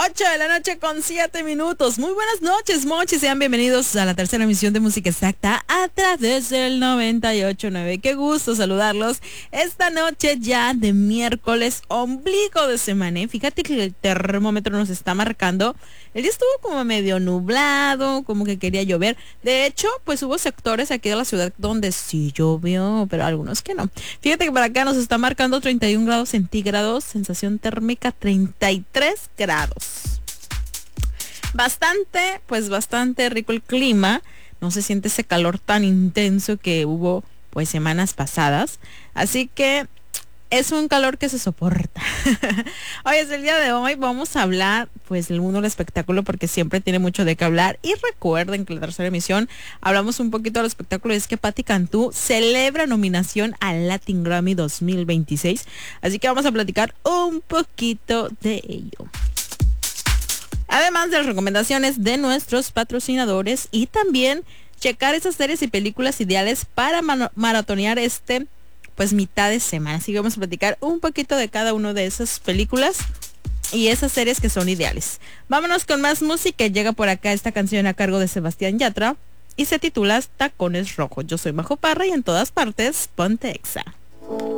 8:07 a.m. Muy buenas noches, mochis. Sean bienvenidos a la tercera emisión de Música Exacta a través del 98.9. Qué gusto saludarlos esta noche ya de miércoles, ombligo de semana. Fíjate que el termómetro nos está marcando. El día estuvo como medio nublado, como que quería llover. De hecho, pues hubo sectores aquí de la ciudad donde sí llovió, pero algunos que no. Fíjate que para acá nos está marcando 31 grados centígrados, sensación térmica 33 grados. Bastante rico el clima. No se siente ese calor tan intenso que hubo pues semanas pasadas. Así que es un calor que se soporta. Hoy es el día de hoy. Vamos a hablar pues del mundo del espectáculo porque siempre tiene mucho de qué hablar. Y recuerden que en la tercera emisión hablamos un poquito del espectáculo y es que Patti Cantú celebra nominación al Latin Grammy 2026. Así que vamos a platicar un poquito de ello. Además de las recomendaciones de nuestros patrocinadores y también checar esas series y películas ideales para maratonear pues mitad de semana. Así que vamos a platicar un poquito de cada una de esas películas y esas series que son ideales. Vámonos con más música. Llega por acá esta canción a cargo de Sebastián Yatra y se titula Tacones Rojos. Yo soy Majo Parra y en todas partes ponte Exa.